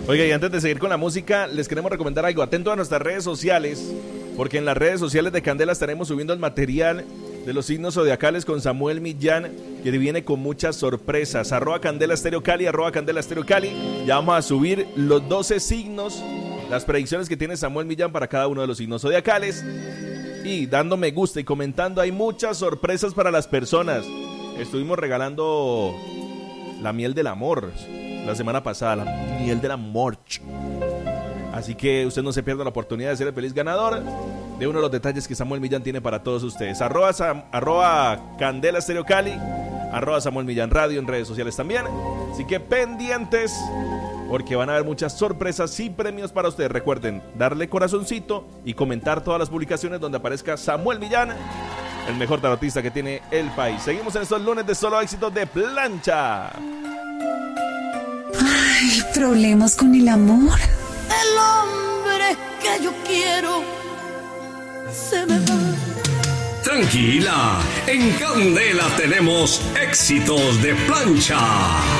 Oiga, y antes de seguir con la música, les queremos recomendar algo. Atento a nuestras redes sociales, porque en las redes sociales de Candela estaremos subiendo el material de los signos zodiacales con Samuel Millán, que viene con muchas sorpresas. @Candela Estéreo Cali, @Candela Estéreo Cali. Ya vamos a subir los 12 signos, las predicciones que tiene Samuel Millán para cada uno de los signos zodiacales. Y dando me gusta y comentando, hay muchas sorpresas para las personas. Estuvimos regalando la miel del amor la semana pasada, la miel del amor. Así que usted no se pierda la oportunidad de ser el feliz ganador de uno de los detalles que Samuel Millán tiene para todos ustedes. @Candela Estéreo Cali, @Samuel Millán Radio en redes sociales también. Así que pendientes, porque van a haber muchas sorpresas y premios para ustedes. Recuerden darle corazoncito y comentar todas las publicaciones donde aparezca Samuel Millán, el mejor tarotista que tiene el país. Seguimos en estos lunes de solo éxitos de plancha. Ay, problemas con el amor. El hombre que yo quiero se me va. Tranquila, en Candela tenemos éxitos de plancha.